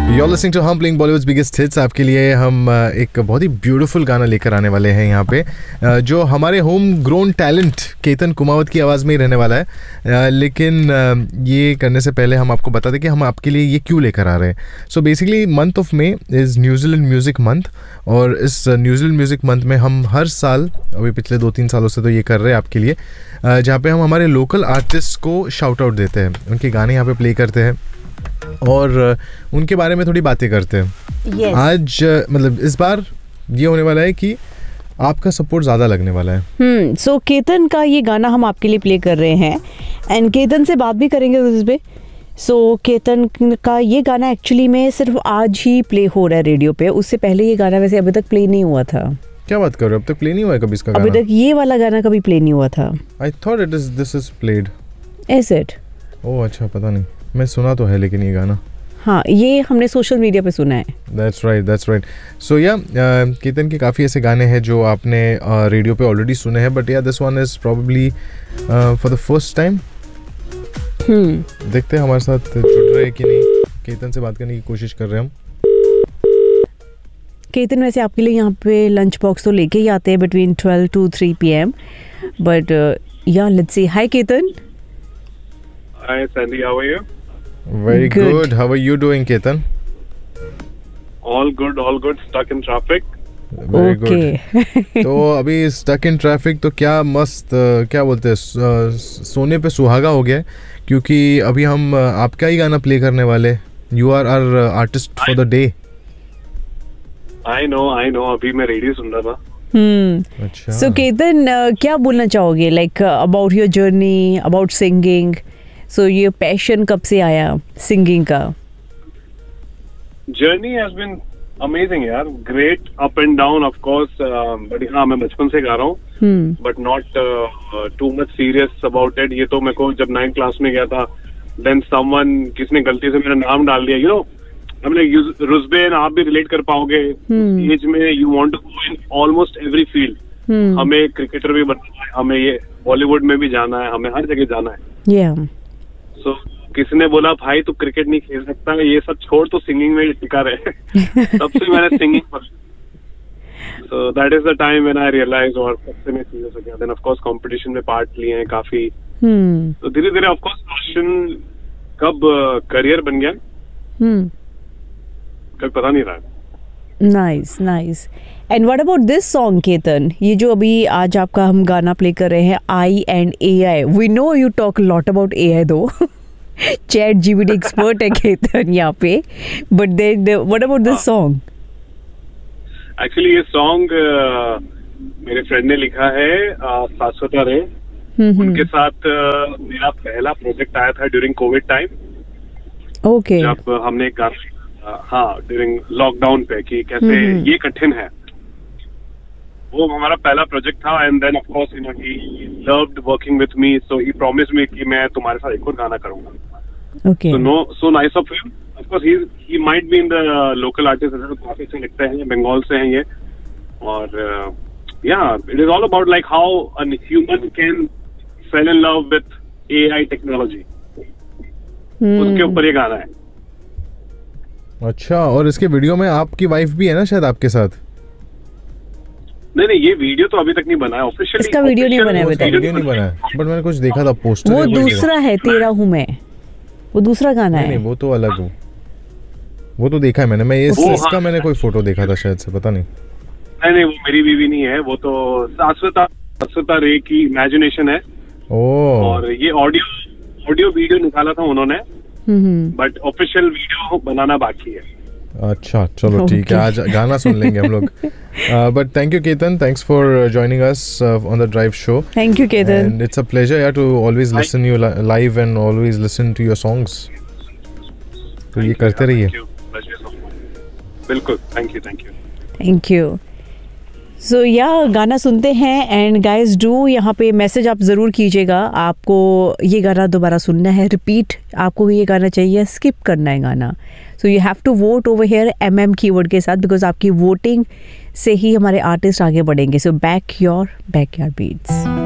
You're listening to हम playing Bollywood's biggest hits। आपके लिए हम एक बहुत ही ब्यूटीफुल गाना लेकर आने वाले हैं यहाँ पे, जो हमारे home grown talent Ketan Kumawat की आवाज़ में ही रहने वाला है। लेकिन ये करने से पहले हम आपको बता दें कि हम आपके लिए ये क्यों लेकर आ रहे हैं। So basically month of May is New Zealand music month, और इस न्यूजीलैंड म्यूज़िक मंथ में हम हर साल, अभी पिछले 2-3 सालों से तो ये कर रहे हैं आपके लिए, जहाँ पे हम हमारे लोकल आर्टिस्ट को शाउट आउट देते हैं, उनके गाने यहाँ पे प्ले करते हैं और उनके बारे में थोड़ी बातें करते हैं। yes. आज मतलब इस बार ये होने वाला है कि आपका सपोर्ट ज़्यादा लगने वाला है। सो केतन का ये गाना हम आपके लिए प्ले कर रहे हैं एंड केतन से बात भी करेंगे इस पे। सो केतन का ये गाना एक्चुअली में सिर्फ आज ही प्ले हो रहा है रेडियो पे, उससे पहले ये गाना वैसे अभी तक प्ले नहीं हुआ था। क्या बात कर रहे हो, अब तक प्ले नहीं हुआ है कभी इसका गाना? अभी तक ये वाला गाना कभी प्ले नहीं हुआ था। I thought this is played. Is it? ओह अच्छा, पता नहीं, मैं सुना तो है लेकिन ये गाना, हाँ ये हमने सोशल मीडिया पे सुना है। That's right. So yeah, Ketan के काफ़ी ऐसे गाने हैं जो आपने रेडियो पे ऑलरेडी सुने हैं, बट या this one is probably for the first time. देखते हैं हमारे साथ जुड़ रहे हैं कि नहीं। केतन से बात करने की कोशिश कर रहे हैं हम। केतन वैसे आपके लिए यहाँ पे लंच बॉक्स तो लेके ही आते हैं बिटवीन 12 to 3 PM, बट या let's see. Hi Ketan. Hi Sandy, how are you? Very good. How are you doing, Ketan? All good. Stuck in traffic. Very good. तो अभी stuck in traffic तो क्या मस्त, क्या बोलते हैं, सोने पे सुहागा हो गया, क्योंकि अभी हम आपका ही गाना प्ले करने वाले। You are our artist for the day. I know. अभी मैं रेडियो सुन रहा था। अच्छा। So केतन क्या बोलना चाहोगे, like about your journey, about singing? So ये पैशन कब से आया सिंगिंग का? जर्नी हैज बीन अमेजिंग यार, great up and down of course, but हाँ मैं बचपन से गा रहा हूँ, but not too much serious about it. ये तो मेरे को जब 9th क्लास में गया था, देन समवन किसने गलती से मेरा नाम डाल दिया, यू नो, आई मीन रुजबेन, आप भी रिलेट कर पाओगे। एज में you want to go in almost every field. हमें क्रिकेटर भी बनना है, हमें ये बॉलीवुड में भी जाना है, हमें हर जगह जाना है। So, किसने बोला भाई तू क्रिकेट नहीं खेल सकता, ये सब छोड़ तो सिंगिंग में टिका रहे। तब से मैंने सिंगिंग पर, so that is the time when I realized, और सबसे मैं सीरियस हो गया। Then of course कंपटीशन में पार्ट लिए हैं काफी, तो धीरे धीरे of course पैशन कब करियर बन गया कब पता नहीं रहा। Nice. And what about this song Ketan, ये जो अभी आज आपका हम गाना प्ले कर रहे हैं, आई and AI। We know you talk lot about AI दो, चैट GPT एक्सपर्ट है केतन यहाँ पे, but then what about this song? Actually ये सॉन्ग मेरे फ्रेंड ने लिखा है, शाश्वता रे। उनके साथ मेरा पहला प्रोजेक्ट आया था ड्यूरिंग कोविड टाइम। ओके। जब हमने हाँ ड्यूरिंग लॉकडाउन पे कि कैसे ये कठिन है, वो हमारा पहला प्रोजेक्ट था। And then of course you know he loved working with me, so he promised मी कि मैं तुम्हारे साथ एक और गाना करूंगा। Okay. So nice of him. Of course he might be in the local artist, काफी अच्छे लगते हैं, बंगाल से हैं ये। और या it is all about like how a human can fail in love with AI technology, उसके ऊपर ये गाना है। अच्छा, और इसके वीडियो में आपकी वाइफ भी है ना शायद आपके साथ? नहीं, ये वीडियो तो अभी तक नहीं बना है ऑफिशियली। इसका वीडियो नहीं बना है, वीडियो नहीं बना है, बट मैंने कुछ देखा था पोस्टर। वो दूसरा है, तेरा हूँ मैं, वो दूसरा गाना है। नहीं, वो तो अलग हो, वो तो देखा है मैंने। मैं इसका मैंने कोई फोटो देखा था शायद से, पता नहीं। नहीं, वो मेरी बीवी नहीं है, वो तो शाश्वता रे की इमेजिनेशन है। और ये ऑडियो वीडियो निकाला था उन्होंने, बट ऑफिशियल वीडियो बनाना बाकी है। अच्छा चलो ठीक है, आज गाना सुन लेंगे हम लोग। But thank you Ketan, thanks for joining us on the drive show. Thank you Ketan, and it's a pleasure यार to always listen you live and always listen to your songs. तो ये करते रहिए। बिल्कुल, थैंक यू। सो या गाना सुनते हैं एंड गाइज डू यहाँ पे मैसेज आप ज़रूर कीजिएगा, आपको ये गाना दोबारा सुनना है, रिपीट आपको ये गाना चाहिए, स्किप करना है गाना। So you have to vote over here MM keyword के साथ, बिकॉज आपकी वोटिंग से ही हमारे आर्टिस्ट आगे बढ़ेंगे। So back your beats.